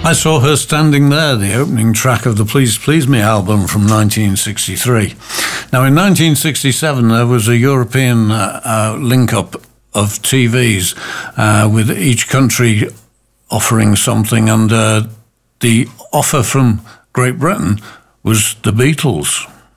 I saw her standing there, the opening track of the Please Please Me album from 1963. Now, in 1967, there was a European link-up of TVs with each country offering something, and the offer from Great Britain was the Beatles.